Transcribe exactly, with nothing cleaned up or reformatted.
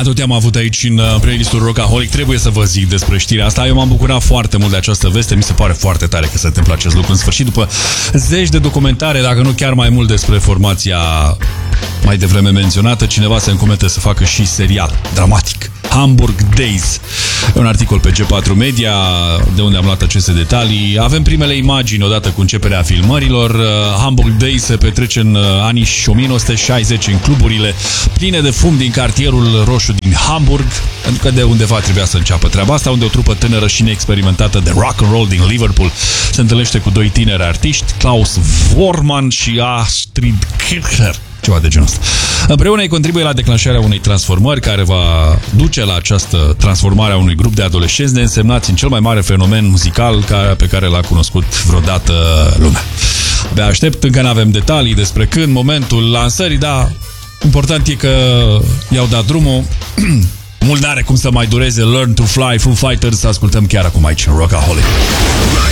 tot am avut aici în playlistul Rockaholic. Trebuie să vă zic despre știrea asta. Eu m-am bucurat foarte mult de această veste. Mi se pare foarte tare că se întâmplă acest lucru în sfârșit, după zeci de documentare, dacă nu chiar mai mult, despre formația mai devreme menționată. Cineva se încumete să facă și serial dramatic, Hamburg Days. Un articol pe G patru Media, de unde am luat aceste detalii. Avem primele imagini odată cu începerea filmărilor. Hamburg Days se petrece în anii o mie nouă sute șaizeci în cluburile pline de fum din cartierul roșu din Hamburg, pentru că de undeva trebuia să înceapă treaba asta, unde o trupă tânără și neexperimentată de rock and roll din Liverpool se întâlnește cu doi tineri artiști, Klaus Vormann și Astrid Kirchner, ceva de genul ăsta. Împreună ei contribuie la declanșarea unei transformări care va duce la această transformare a unui grup de adolescenți neînsemnați în cel mai mare fenomen muzical pe care l-a cunoscut vreodată lumea. Abia aștept, încă n-avem detalii despre când, momentul lansării, dar important e că i-au dat drumul. Mult n-are cum să mai dureze. Learn to Fly, Foo Fighters, să ascultăm chiar acum aici în Rockaholic.